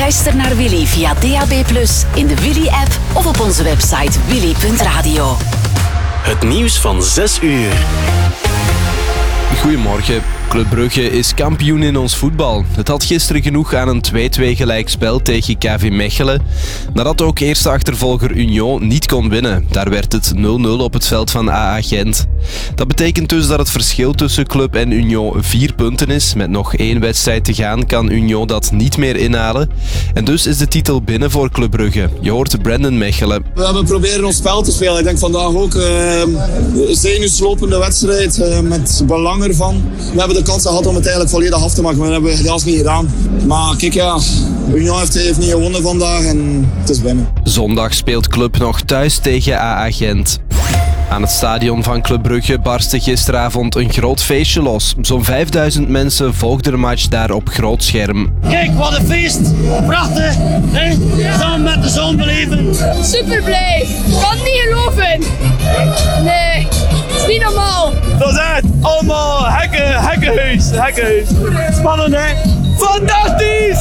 Luister naar Willy via DAB+, in de Willy-app of op onze website willy.radio. Het nieuws van 6 uur. Goedemorgen. Club Brugge is kampioen in ons voetbal. Het had gisteren genoeg aan een 2-2 gelijkspel tegen KV Mechelen, nadat ook eerste achtervolger Union niet kon winnen. Daar werd het 0-0 op het veld van AA Gent. Dat betekent dus dat het verschil tussen Club en Union 4 punten is. Met nog 1 wedstrijd te gaan kan Union dat niet meer inhalen. En dus is de titel binnen voor Club Brugge. Je hoort Brandon Mechelen. We hebben proberen ons spel te spelen. Ik denk vandaag ook een zenuwslopende wedstrijd met belang ervan. We hebben de kans gehad om het eigenlijk volledig af te maken, maar dat hebben we helaas niet gedaan. Maar kijk ja, Union heeft niet gewonnen vandaag en het is binnen. Zondag speelt Club nog thuis tegen AA Gent. Aan het stadion van Club Brugge barstte gisteravond een groot feestje los. Zo'n 5000 mensen volgden de match daar op groot scherm. Kijk, wat een feest! Prachtig! Hè? Samen met de zon beleven. Super blij! Ik kan het niet geloven! Nee, het is niet normaal! Dat is het! Allemaal hekkenhuis! Spannend, hè? Fantastisch!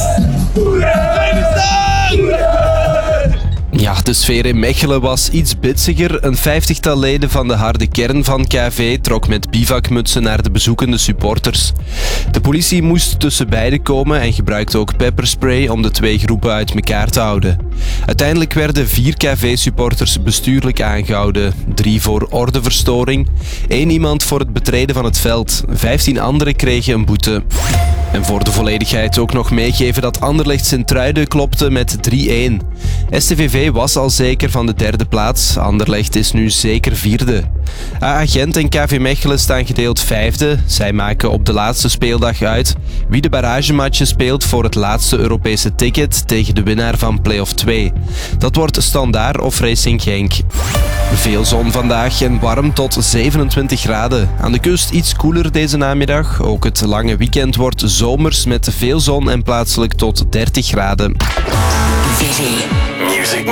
Ja, de sfeer in Mechelen was iets bitsiger. Een 50-tal leden van de harde kern van KV trok met bivakmutsen naar de bezoekende supporters. De politie moest tussen beiden komen en gebruikte ook pepperspray om de twee groepen uit elkaar te houden. Uiteindelijk werden 4 KV-supporters bestuurlijk aangehouden. 3 voor ordeverstoring, 1 iemand voor het betreden van het veld. 15 anderen kregen een boete. En voor de volledigheid ook nog meegeven dat Anderlecht Sint-Truiden klopte met 3-1. STVV was al zeker van de 3e plaats. Anderlecht is nu zeker 4e. AA Gent en KV Mechelen staan gedeeld 5e. Zij maken op de laatste speeldag uit wie de barragematchen speelt voor het laatste Europese ticket tegen de winnaar van play-off 2. Dat wordt Standaard of Racing Genk. Veel zon vandaag en warm tot 27 graden. Aan de kust iets koeler deze namiddag. Ook het lange weekend wordt zomers met veel zon en plaatselijk tot 30 graden.